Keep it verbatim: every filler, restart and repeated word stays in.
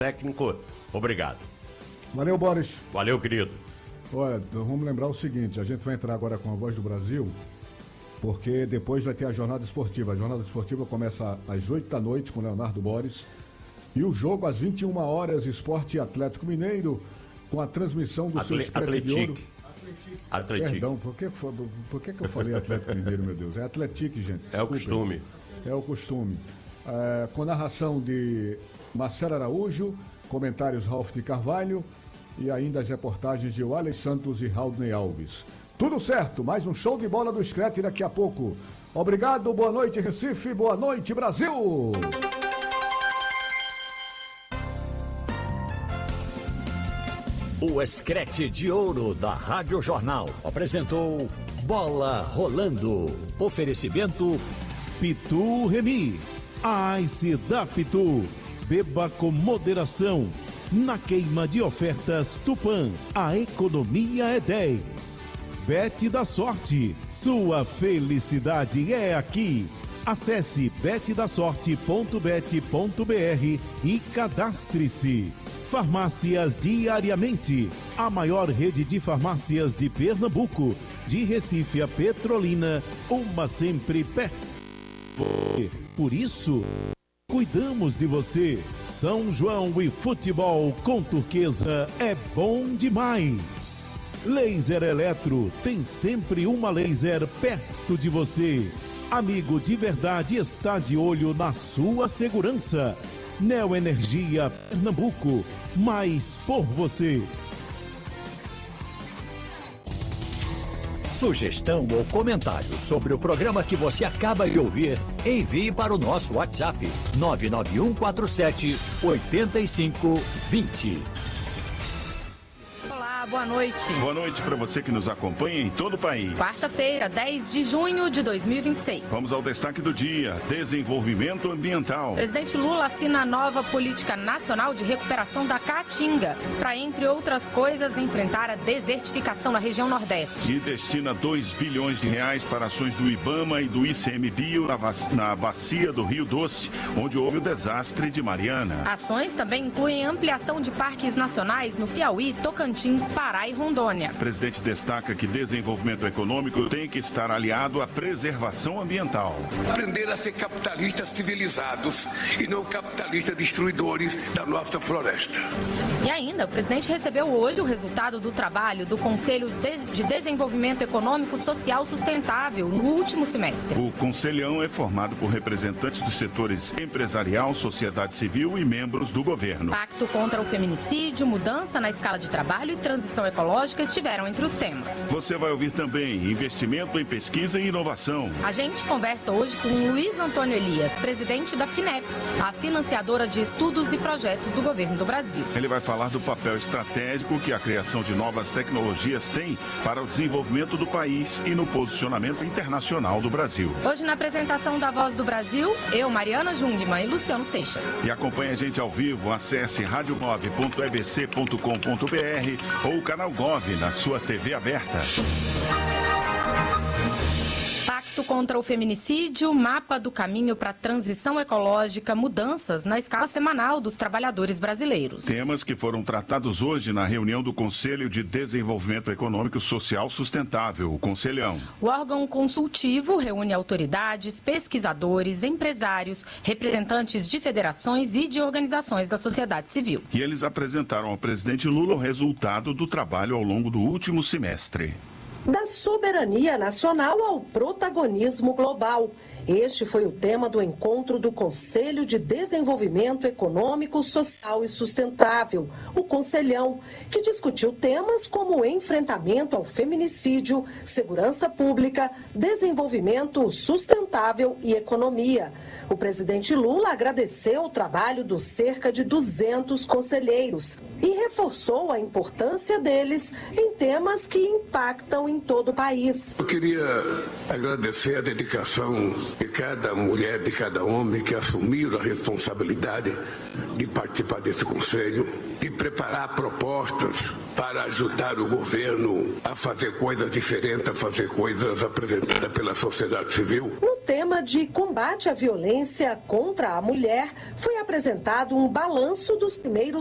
técnico. Obrigado. Valeu, Boris. Valeu, querido. Olha, vamos lembrar o seguinte, a gente vai entrar agora com a Voz do Brasil, porque depois vai ter a jornada esportiva. A jornada esportiva começa às oito da noite com Leonardo Boris. E o jogo às vinte e uma horas, Esporte Atlético Mineiro, com a transmissão do Atle- seu Estrepe de Ouro. Atlético. Perdão, por que, por que, que eu falei Atlético Mineiro, meu Deus? É Atlético, gente. É o Desculpem. costume. É o costume. É, com narração de Marcelo Araújo, comentários Ralf de Carvalho e ainda as reportagens de Wallace Santos e Raudney Alves. Tudo certo, mais um show de bola do Screte daqui a pouco. Obrigado, boa noite Recife, boa noite Brasil! O Screte de Ouro da Rádio Jornal apresentou Bola Rolando. Oferecimento Pitu Remix. Ice da Pitu. Beba com moderação. Na queima de ofertas Tupã, a economia é dez. Bet da Sorte. Sua felicidade é aqui. Acesse bet da sorte ponto bet ponto br e cadastre-se. Farmácias Diariamente, a maior rede de farmácias de Pernambuco, de Recife a Petrolina, uma sempre perto. Por isso, cuidamos de você. São João e futebol com Turquesa é bom demais. Laser Eletro, tem sempre uma laser perto de você. Amigo de verdade está de olho na sua segurança. Neoenergia Pernambuco, mais por você. Sugestão ou comentário sobre o programa que você acaba de ouvir, envie para o nosso WhatsApp nove nove um quatro sete oito cinco dois zero. Olá, boa noite. Boa noite para você que nos acompanha em todo o país. Quarta-feira, dez de junho de dois mil e vinte e seis. Vamos ao destaque do dia: desenvolvimento ambiental. Presidente Lula assina a nova Política Nacional de Recuperação da Caatinga para, entre outras coisas, enfrentar a desertificação na região Nordeste. E destina dois bilhões de reais para ações do IBAMA e do I C M Bio na, na bacia do Rio Doce, onde houve o desastre de Mariana. Ações também incluem ampliação de parques nacionais no Piauí, Tocantins, Pará e Rondônia. O presidente destaca que desenvolvimento econômico tem que estar aliado à preservação ambiental. Aprender a ser capitalistas civilizados e não capitalistas destruidores da nossa floresta. E ainda, o presidente recebeu hoje o resultado do trabalho do Conselho de Desenvolvimento Econômico Social Sustentável no último semestre. O Conselhão é formado por representantes dos setores empresarial, sociedade civil e membros do governo. Pacto contra o feminicídio, mudança na escala de trabalho e transição ecológica estiveram entre os temas. Você vai ouvir também investimento em pesquisa e inovação. A gente conversa hoje com Luiz Antônio Elias, presidente da FINEP, a financiadora de estudos e projetos do governo do Brasil. Ele vai falar do papel estratégico que a criação de novas tecnologias tem para o desenvolvimento do país e no posicionamento internacional do Brasil. Hoje, na apresentação da Voz do Brasil, eu, Mariana Jungmann e Luciano Seixas. E acompanhe a gente ao vivo, acesse rádio gov ponto e b c ponto com ponto b r ou o canal Gov na sua T V aberta. Pacto contra o feminicídio, mapa do caminho para a transição ecológica, mudanças na escala semanal dos trabalhadores brasileiros. Temas que foram tratados hoje na reunião do Conselho de Desenvolvimento Econômico e Social Sustentável, o Conselhão. O órgão consultivo reúne autoridades, pesquisadores, empresários, representantes de federações e de organizações da sociedade civil. E eles apresentaram ao presidente Lula o resultado do trabalho ao longo do último semestre. Da soberania nacional ao protagonismo global. Este foi o tema do encontro do Conselho de Desenvolvimento Econômico, Social e Sustentável, o Conselhão, que discutiu temas como o enfrentamento ao feminicídio, segurança pública, desenvolvimento sustentável e economia. O presidente Lula agradeceu o trabalho dos cerca de duzentos conselheiros e reforçou a importância deles em temas que impactam em todo o país. Eu queria agradecer a dedicação de cada mulher, de cada homem que assumiram a responsabilidade de participar desse conselho, de preparar propostas para ajudar o governo a fazer coisas diferentes, a fazer coisas apresentadas pela sociedade civil. No tema de combate à violência contra a mulher, foi apresentado um balanço dos primeiros